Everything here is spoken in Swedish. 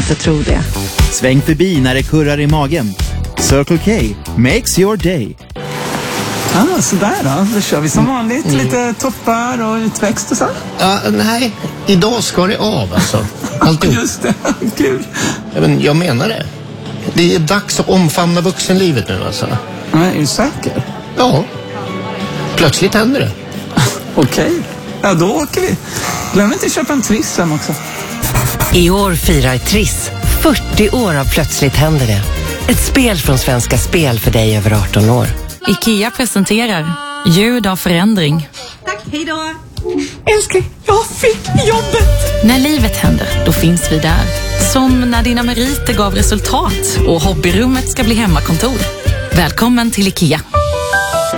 inte tro det. Sväng förbi när det kurrar i magen. Circle K makes your day. Sådär då. Då kör vi som vanligt. Lite toppar och utväxt och så. Nej, idag ska det av alltså. Alltihop. Just det, kul. Men jag menar det. Det är dags att omfamna vuxenlivet nu alltså. Är du säker? Ja. Plötsligt händer det. Okej. Ja, då åker vi. Glöm inte att köpa en Triss sen också. I år firar Triss 40 år av Plötsligt händer det. Ett spel från Svenska Spel för dig över 18 år. IKEA presenterar Ljud av förändring. Tack, hej då! Älskling, jag fick jobbet! När livet händer, då finns vi där. Som när dina meriter gav resultat och hobbyrummet ska bli hemmakontor. Välkommen till IKEA.